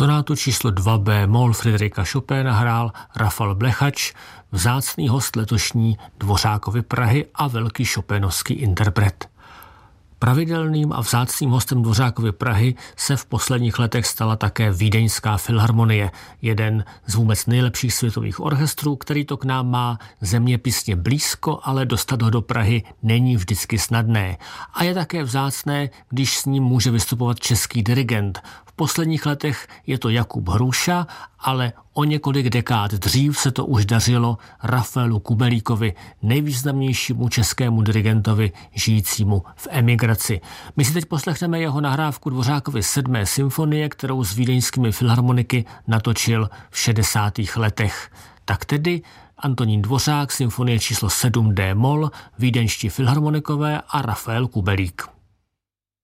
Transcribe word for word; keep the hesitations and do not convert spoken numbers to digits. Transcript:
Sonátu číslo dva bé moll Fryderika Chopina hrál Rafal Blechač, vzácný host letošní Dvořákovy Prahy a velký chopinovský interpret. Pravidelným a vzácným hostem Dvořákovy Prahy se v posledních letech stala také Vídeňská filharmonie, jeden z vůbec nejlepších světových orchestrů, který to k nám má zeměpisně blízko, ale dostat ho do Prahy není vždycky snadné. A je také vzácné, když s ním může vystupovat český dirigent. V posledních letech je to Jakub Hruša, ale o několik dekád dřív se to už dařilo Rafaelu Kubelíkovi, nejvýznamnějšímu českému dirigentovi žijícímu v emigraci. My si teď poslechneme jeho nahrávku Dvořákovy sedmé symfonie, kterou s vídeňskými filharmoniky natočil v šedesátých letech. Tak tedy Antonín Dvořák, symfonie číslo sedm dé moll, vídeňští filharmonikové a Rafael Kubelík.